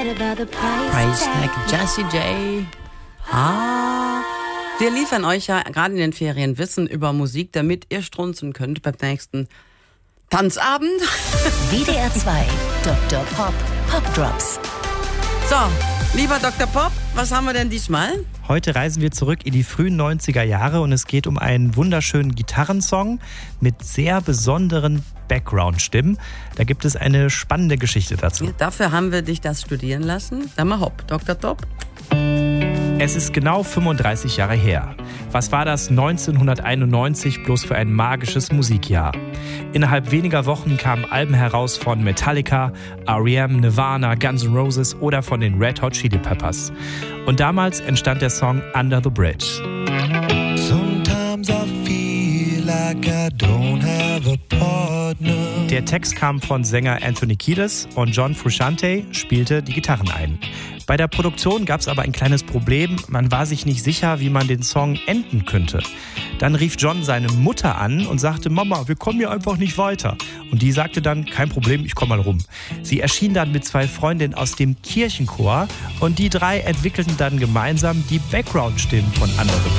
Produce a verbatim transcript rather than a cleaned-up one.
Price Tag, Jessie J. Ah. Wir liefern euch ja gerade in den Ferien Wissen über Musik, damit ihr strunzen könnt beim nächsten Tanzabend. W D R zwei, Doktor Pop, Pop Drops. So, lieber Doktor Pop, was haben wir denn diesmal? Heute reisen wir zurück in die frühen neunziger Jahre und es geht um einen wunderschönen Gitarrensong mit sehr besonderen Background-Stimmen. Da gibt es eine spannende Geschichte dazu. Ja, dafür haben wir dich das studieren lassen. Sag mal hopp, Doktor Top. Es ist genau fünfunddreißig Jahre her. Was war das neunzehnhunderteinundneunzig bloß für ein magisches Musikjahr? Innerhalb weniger Wochen kamen Alben heraus von Metallica, R E M, Nirvana, Guns N' Roses oder von den Red Hot Chili Peppers. Und damals entstand der Song Under the Bridge. Sometimes I feel like I don't have a partner. Der Text kam von Sänger Anthony Kiedis und John Frusciante spielte die Gitarren ein. Bei der Produktion gab es aber ein kleines Problem. Man war sich nicht sicher, wie man den Song enden könnte. Dann rief John seine Mutter an und sagte, Mama, wir kommen hier einfach nicht weiter. Und die sagte dann, kein Problem, ich komme mal rum. Sie erschien dann mit zwei Freundinnen aus dem Kirchenchor und die drei entwickelten dann gemeinsam die Background-Stimmen von Under the